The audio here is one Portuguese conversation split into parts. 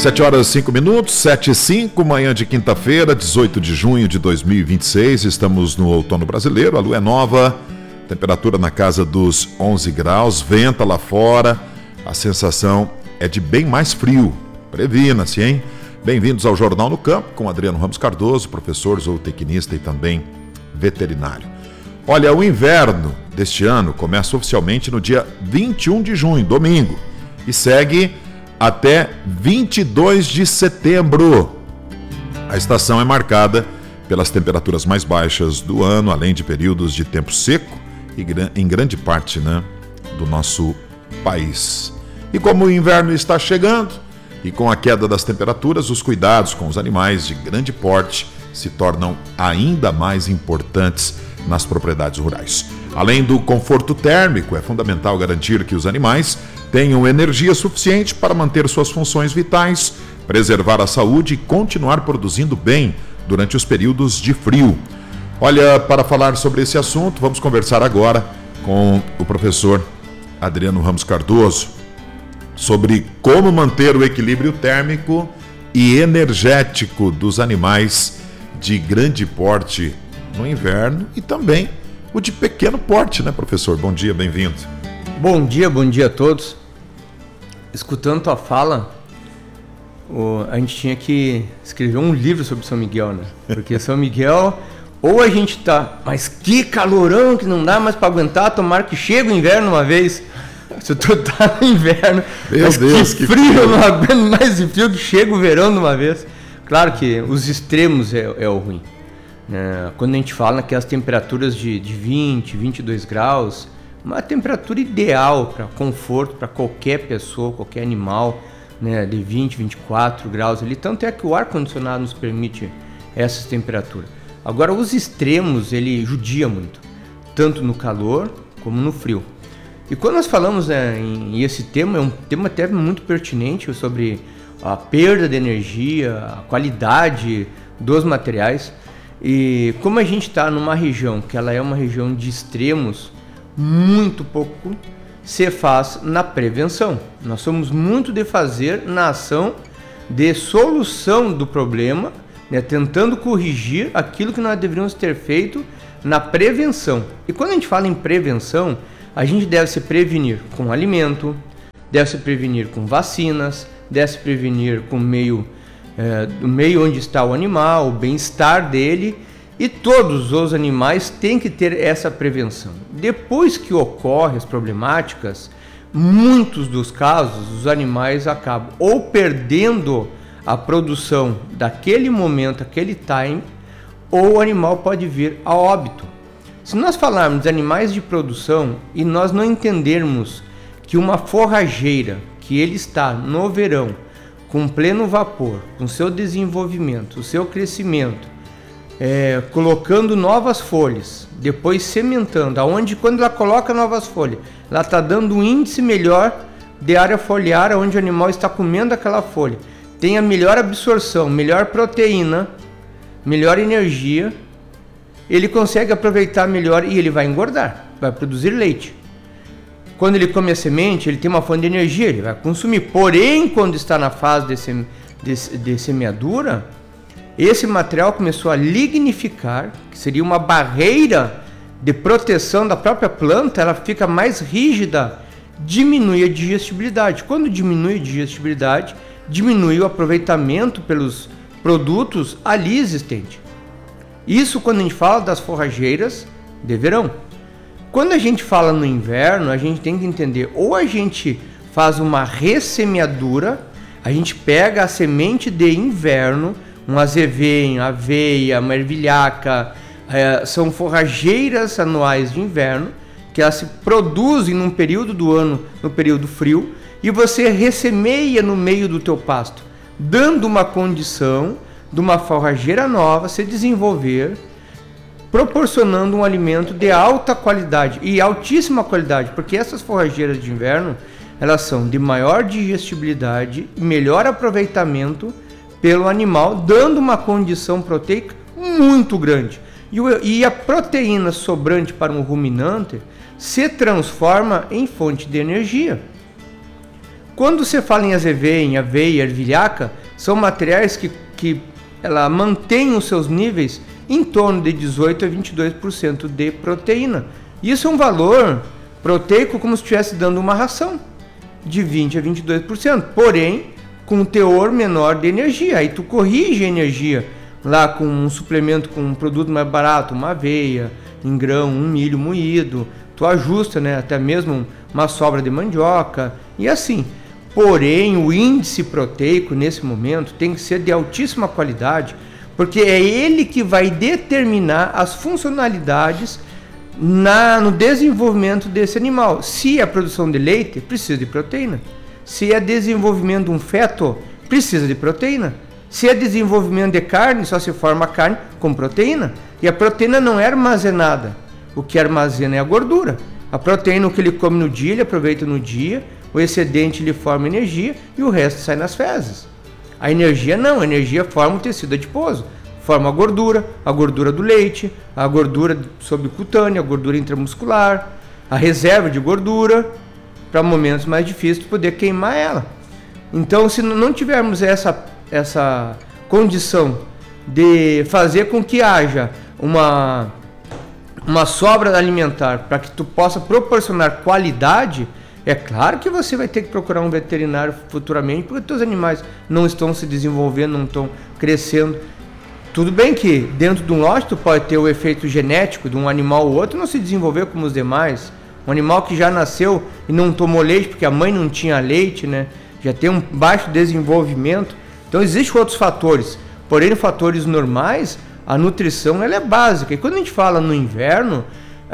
7h05, 7h05, manhã de quinta-feira, 18 de junho de 2026. Estamos no outono brasileiro, a lua é nova, temperatura na casa dos 11 graus, venta lá fora, a sensação é de bem mais frio. Previna-se, hein? Bem-vindos ao Jornal no Campo, com Adriano Ramos Cardoso, professor, zootecnista e também veterinário. Olha, o inverno deste ano começa oficialmente no dia 21 de junho, domingo, e segue até 22 de setembro. A estação é marcada pelas temperaturas mais baixas do ano, além de períodos de tempo seco em grande parte, do nosso país. E como o inverno está chegando e com a queda das temperaturas, os cuidados com os animais de grande porte se tornam ainda mais importantes nas propriedades rurais. Além do conforto térmico, é fundamental garantir que os animais tenham energia suficiente para manter suas funções vitais, preservar a saúde e continuar produzindo bem durante os períodos de frio. Olha, para falar sobre esse assunto, vamos conversar agora com o professor Adriano Ramos Cardoso sobre como manter o equilíbrio térmico e energético dos animais de grande porte no inverno e também o de pequeno porte, né, professor? Bom dia, bem-vindo. Bom dia a todos. Escutando tua fala, a gente tinha que escrever um livro sobre São Miguel, né? Porque São Miguel, ou a gente tá, mas que calorão que não dá mais para aguentar, tomara que chegue o inverno uma vez. Se tu tá no inverno, meu Deus, que frio, eu não aguento mais de frio, que chega o verão de uma vez. Claro que os extremos é o ruim. Quando a gente fala que as temperaturas de 20, 22 graus, uma temperatura ideal para conforto para qualquer pessoa, qualquer animal, de 20, 24 graus ali. Tanto é que o ar-condicionado nos permite essas temperaturas. Agora, os extremos, ele judia muito, tanto no calor como no frio. E quando nós falamos em esse tema, é um tema até muito pertinente sobre a perda de energia, a qualidade dos materiais. E como a gente está numa região que ela é uma região de extremos, muito pouco se faz na prevenção. Nós somos muito de fazer na ação de solução do problema, tentando corrigir aquilo que nós deveríamos ter feito na prevenção. E quando a gente fala em prevenção, a gente deve se prevenir com alimento, deve se prevenir com vacinas, deve se prevenir com o meio onde está o animal, o bem-estar dele, e todos os animais têm que ter essa prevenção. Depois que ocorrem as problemáticas, muitos dos casos os animais acabam ou perdendo a produção daquele momento, aquele time, ou o animal pode vir a óbito. Se nós falarmos de animais de produção e nós não entendermos que uma forrageira, que ele está no verão, com pleno vapor, com seu desenvolvimento, o seu crescimento, colocando novas folhas, depois sementando, quando ela coloca novas folhas, ela está dando um índice melhor de área foliar, onde o animal está comendo aquela folha, tem a melhor absorção, melhor proteína, melhor energia, ele consegue aproveitar melhor e ele vai engordar, vai produzir leite. Quando ele come a semente, ele tem uma fonte de energia, ele vai consumir. Porém, quando está na fase de semeadura, esse material começou a lignificar, que seria uma barreira de proteção da própria planta, ela fica mais rígida, diminui a digestibilidade. Quando diminui a digestibilidade, diminui o aproveitamento pelos produtos ali existentes. Isso quando a gente fala das forrageiras de verão. Quando a gente fala no inverno, a gente tem que entender, ou a gente faz uma ressemeadura, a gente pega a semente de inverno, um azevinho, aveia, uma ervilhaca, são forrageiras anuais de inverno, que elas se produzem num período do ano, no período frio, e você ressemeia no meio do teu pasto, dando uma condição de uma forrageira nova se desenvolver, proporcionando um alimento de alta qualidade e altíssima qualidade, porque essas forrageiras de inverno, elas são de maior digestibilidade, melhor aproveitamento pelo animal, dando uma condição proteica muito grande. E a proteína sobrante para um ruminante se transforma em fonte de energia. quando você fala em azeveia, em aveia, ervilhaca, são materiais que ela mantém os seus níveis em torno de 18 a 22% de proteína. Isso é um valor proteico como se estivesse dando uma ração de 20 a 22%, porém com um teor menor de energia. Aí tu corrige a energia lá com um suplemento, com um produto mais barato, uma aveia em grão, um milho moído, tu ajusta, né, até mesmo uma sobra de mandioca e assim. Porém, o índice proteico nesse momento tem que ser de altíssima qualidade, porque é ele que vai determinar as funcionalidades no desenvolvimento desse animal. Se é a produção de leite, precisa de proteína. Se é desenvolvimento de um feto, precisa de proteína. Se é desenvolvimento de carne, só se forma carne com proteína. E a proteína não é armazenada. O que armazena é a gordura. A proteína, o que ele come no dia, ele aproveita no dia. O excedente ele forma energia e o resto sai nas fezes. A energia não, a energia forma o tecido adiposo, forma a gordura do leite, a gordura subcutânea, a gordura intramuscular, a reserva de gordura, para momentos mais difíceis poder queimar ela. Então, se não tivermos essa condição de fazer com que haja uma sobra alimentar para que tu possa proporcionar qualidade, é claro que você vai ter que procurar um veterinário futuramente, porque os teus animais não estão se desenvolvendo, não estão crescendo. Tudo bem que dentro de um lote tu pode ter o efeito genético de um animal ou outro não se desenvolver como os demais. Um animal que já nasceu e não tomou leite porque a mãe não tinha leite, né? Já tem um baixo desenvolvimento. Então existem outros fatores. Porém, fatores normais, a nutrição ela é básica. E quando a gente fala no inverno,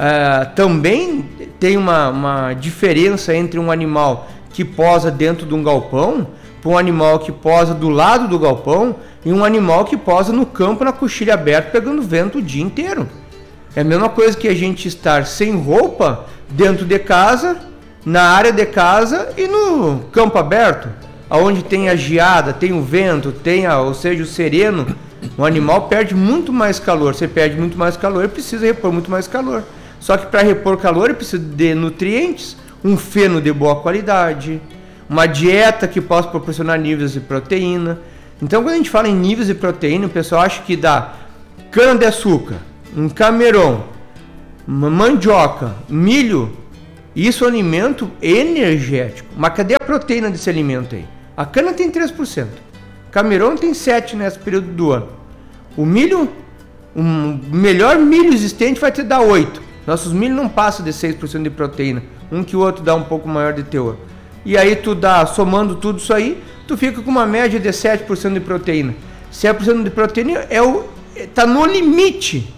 também tem uma diferença entre um animal que posa dentro de um galpão para um animal que posa do lado do galpão e um animal que posa no campo, na coxilha aberta, pegando vento o dia inteiro. É a mesma coisa que a gente estar sem roupa dentro de casa, na área de casa e no campo aberto, onde tem a geada, tem o vento, ou seja, o sereno. O animal perde muito mais calor. Você perde muito mais calor e precisa repor muito mais calor. Só que para repor calor ele precisa de nutrientes, um feno de boa qualidade, uma dieta que possa proporcionar níveis de proteína. Então, quando a gente fala em níveis de proteína, o pessoal acha que dá cana-de-açúcar, um camarão, uma mandioca, milho. Isso é um alimento energético. Mas cadê a proteína desse alimento aí? A cana tem 3%. O camarão tem 7% nesse período do ano. O milho, o melhor milho existente vai te dar 8%. Nossos milho não passam de 6% de proteína. Um que o outro dá um pouco maior de teor. E aí tu dá, somando tudo isso aí, tu fica com uma média de 7% de proteína. 7% de proteína está no limite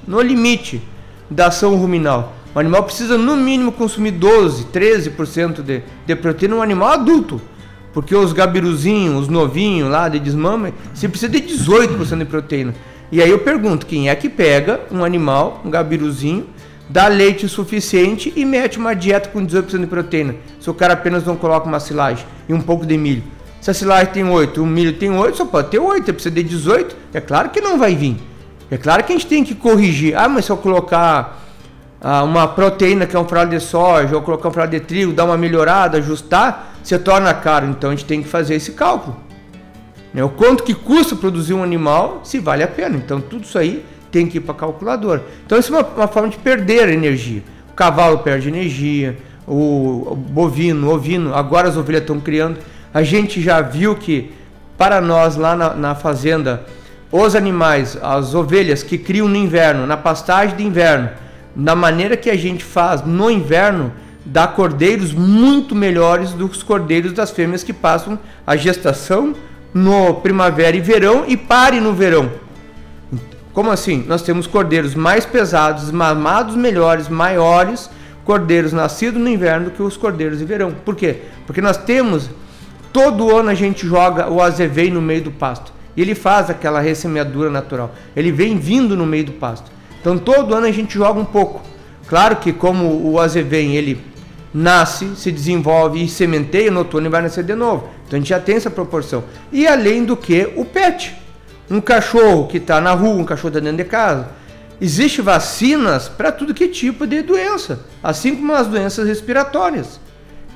da ação ruminal. O animal precisa no mínimo consumir 12%, 13% de proteína, um animal adulto. Porque os gabiruzinhos, os novinhos lá de desmame, você precisa de 18% de proteína. E aí eu pergunto, quem é que pega um animal, um gabiruzinho, dá leite suficiente e mete uma dieta com 18% de proteína? Se o cara apenas não coloca uma silagem e um pouco de milho. Se a silagem tem 8, o milho tem 8, só pode ter 8, precisa de 18, é claro que não vai vir. É claro que a gente tem que corrigir. Mas se eu colocar uma proteína que é um farelo de soja, ou colocar um farelo de trigo, dar uma melhorada, ajustar, se torna caro. Então a gente tem que fazer esse cálculo. O quanto que custa produzir um animal, se vale a pena. Então tudo isso aí tem que ir para a calculadora. Então isso é uma forma de perder energia. O cavalo perde energia, o bovino, o ovino, agora as ovelhas estão criando. A gente já viu que para nós lá na fazenda, os animais, as ovelhas que criam no inverno, na pastagem de inverno, da maneira que a gente faz no inverno, dá cordeiros muito melhores do que os cordeiros das fêmeas que passam a gestação no primavera e verão e parem no verão. Como assim? Nós temos cordeiros mais pesados, mamados melhores, maiores, cordeiros nascidos no inverno do que os cordeiros de verão. Por quê? Porque nós temos, todo ano a gente joga o azeveio no meio do pasto. E ele faz aquela ressemeadura natural. Ele vem vindo no meio do pasto. Então todo ano a gente joga um pouco. Claro que como o azeveio ele nasce, se desenvolve e sementeia, no outono ele vai nascer de novo. Então a gente já tem essa proporção. E além do que o pet. Um cachorro que está na rua, um cachorro está dentro de casa. Existem vacinas para tudo que tipo de doença. Assim como as doenças respiratórias.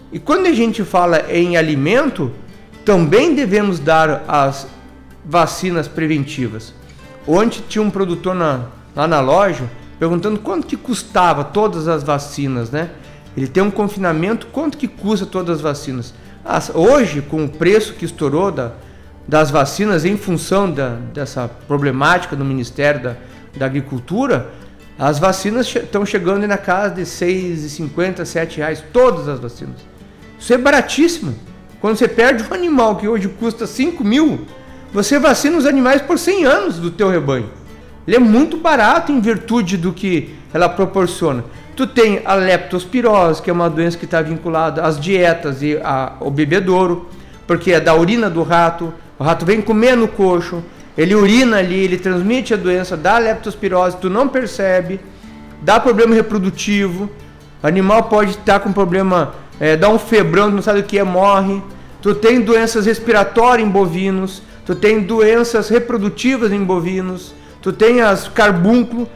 E quando a gente fala em alimento, também devemos dar as vacinas preventivas. Ontem tinha um produtor lá na loja perguntando quanto que custava todas as vacinas, né? Ele tem um confinamento, quanto que custa todas as vacinas? Hoje, com o preço que estourou das vacinas em função dessa problemática do Ministério da Agricultura, as vacinas estão chegando na casa de R$ 6,50, R$ 7, todas as vacinas. Isso é baratíssimo. Quando você perde um animal que hoje custa 5 mil, você vacina os animais por 100 anos do teu rebanho. Ele é muito barato em virtude do que ela proporciona. Tu tem a leptospirose, que é uma doença que está vinculada às dietas e ao bebedouro, porque é da urina do rato. O rato vem comer no coxo, ele urina ali, ele transmite a doença da leptospirose, tu não percebe, dá problema reprodutivo, o animal pode estar com problema, dá um febrão, tu não sabe o que é, morre. Tu tem doenças respiratórias em bovinos, tu tem doenças reprodutivas em bovinos, tu tem as carbúnculo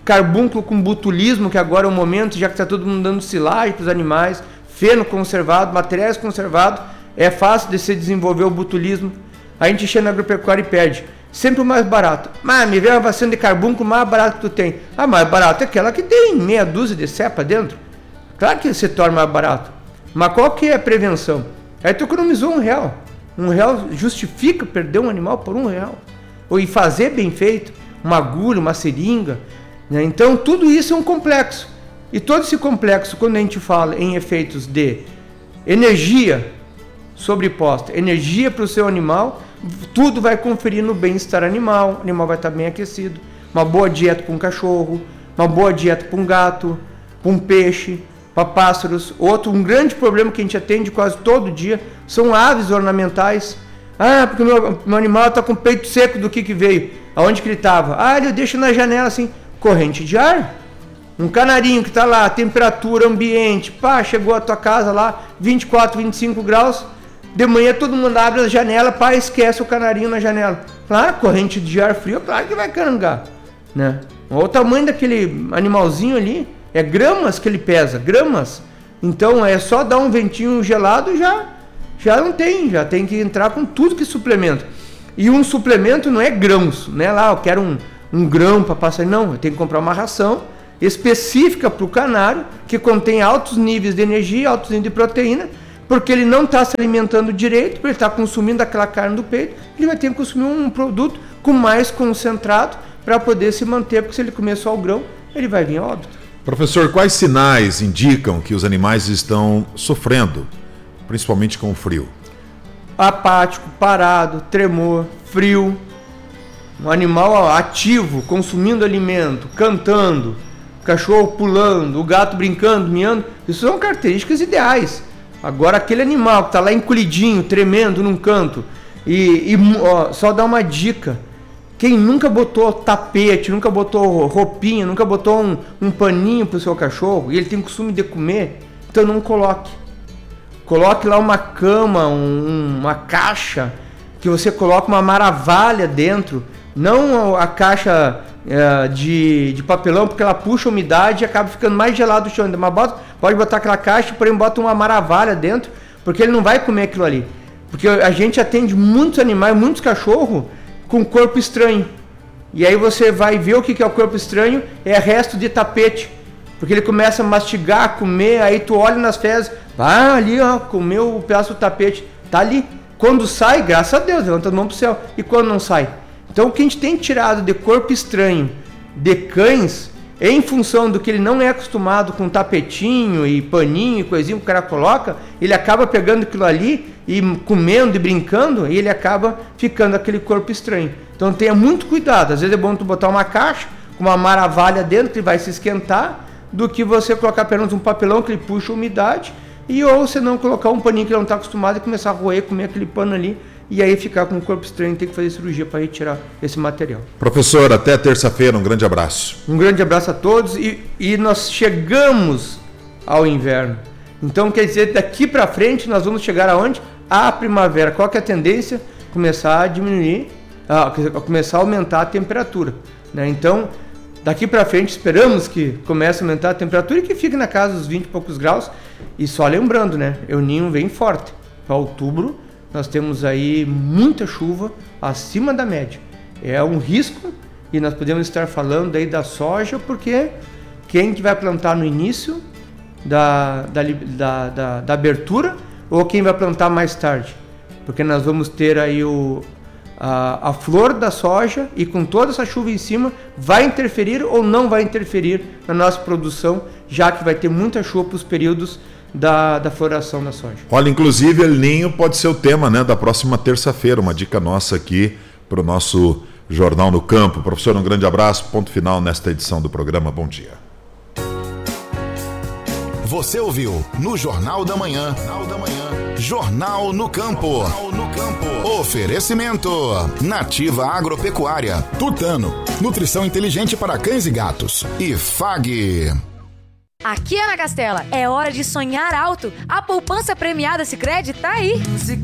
com botulismo, que agora é o momento, já que está todo mundo dando silagem para os animais, feno conservado, materiais conservados, é fácil de se desenvolver o botulismo. A gente chega na agropecuária e pede, sempre o mais barato. Mas me vê uma vacina de carbúnculo mais barata que tu tem. A mais barata é aquela que tem meia dúzia de cepa dentro. Claro que se torna mais barato. Mas qual que é a prevenção? Aí tu economizou R$1. R$1 justifica perder um animal por R$1. Ou e fazer bem feito, uma agulha, uma seringa. Né? Então tudo isso é um complexo. E todo esse complexo, quando a gente fala em efeitos de energia sobreposta, energia para o seu animal, tudo vai conferir no bem-estar animal. O animal vai estar bem aquecido. Uma boa dieta para um cachorro, uma boa dieta para um gato, para um peixe, para pássaros. Um grande problema que a gente atende quase todo dia são aves ornamentais. Porque o meu animal está com o peito seco, do que veio? Aonde que ele estava? Ele deixa na janela assim, corrente de ar. Um canarinho que está lá, temperatura ambiente, chegou à tua casa lá, 24, 25 graus, de manhã todo mundo abre a janela, esquece o canarinho na janela. Claro, corrente de ar frio, claro que vai carangar, né? Olha o tamanho daquele animalzinho ali, é gramas que ele pesa, gramas. Então é só dar um ventinho gelado, já não tem, já tem que entrar com tudo que é suplemento. E um suplemento não é grãos, né? Eu quero um grão para passar, não, eu tenho que comprar uma ração específica para o canário, que contém altos níveis de energia, altos níveis de proteína, porque ele não está se alimentando direito, porque ele está consumindo aquela carne do peito, ele vai ter que consumir um produto com mais concentrado para poder se manter, porque se ele comer só o grão, ele vai vir a óbito. Professor, quais sinais indicam que os animais estão sofrendo, principalmente com o frio? Apático, parado, tremor, frio, um animal ativo, consumindo alimento, cantando, o cachorro pulando, o gato brincando, miando, isso são características ideais. Agora aquele animal que está lá encolhidinho, tremendo num canto, só dá uma dica, quem nunca botou tapete, nunca botou roupinha, nunca botou um paninho para o seu cachorro, e ele tem o costume de comer, então não coloque. Coloque lá uma cama, uma caixa, que você coloca uma maravalha dentro, não a caixa de papelão, porque ela puxa a umidade e acaba ficando mais gelado o chão. Mas pode botar aquela caixa, porém bota uma maravalha dentro, porque ele não vai comer aquilo ali. Porque a gente atende muitos animais, muitos cachorros com corpo estranho. E aí você vai ver o que é o corpo estranho, é resto de tapete. Porque ele começa a mastigar, comer, aí tu olha nas fezes, ali comeu o pedaço do tapete, tá ali. Quando sai, graças a Deus, levanta a mão pro céu. E quando não sai? Então o que a gente tem tirado de corpo estranho de cães, em função do que ele não é acostumado com tapetinho e paninho e coisinha que o cara coloca, ele acaba pegando aquilo ali e comendo e brincando, e ele acaba ficando aquele corpo estranho. Então tenha muito cuidado, às vezes é bom tu botar uma caixa com uma maravalha dentro que vai se esquentar, do que você colocar apenas um papelão que ele puxa a umidade, ou você não colocar um paninho que ele não está acostumado e começar a roer, comer aquele pano ali, e aí ficar com o corpo estranho e ter que fazer cirurgia para retirar esse material. Professor, até terça-feira, um grande abraço. Um grande abraço a todos, e nós chegamos ao inverno. Então quer dizer, daqui para frente nós vamos chegar aonde? À primavera. Qual que é a tendência? Começar a diminuir, começar a aumentar a temperatura, né? Então Daqui para frente esperamos que comece a aumentar a temperatura e que fique na casa dos 20 e poucos graus. E só lembrando, né? El Niño vem forte. Para outubro nós temos aí muita chuva acima da média. É um risco e nós podemos estar falando aí da soja, porque quem que vai plantar no início da abertura ou quem vai plantar mais tarde? Porque nós vamos ter aí a flor da soja e com toda essa chuva em cima, vai interferir ou não vai interferir na nossa produção, já que vai ter muita chuva para os períodos da floração da soja. Olha, inclusive El Niño pode ser o tema, né, da próxima terça-feira, uma dica nossa aqui para o nosso Jornal no Campo. Professor, um grande abraço, ponto final nesta edição do programa, bom dia. Você ouviu no Jornal da Manhã, Jornal no Campo. Oferecimento Nativa Agropecuária, Tutano, nutrição inteligente para cães e gatos e FAG. Aqui, Ana Castela, é hora de sonhar alto. A poupança premiada Sicredi tá aí.